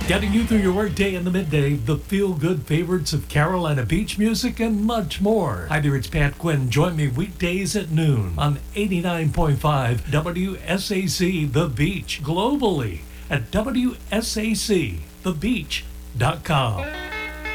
Getting you through your workday in the midday, the feel-good favorites of Carolina beach music, and much more. Hi there, it's Pat Quinn. Join me weekdays at noon on 89.5 WSAC The Beach, globally at WSACThebeach.com.